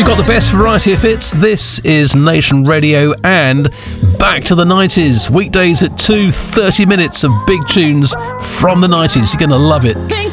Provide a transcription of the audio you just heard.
We've got the best variety of hits. This is Nation Radio and back to the 90s. Weekdays at 2, 30 minutes of big tunes from the 90s. You're going to love it.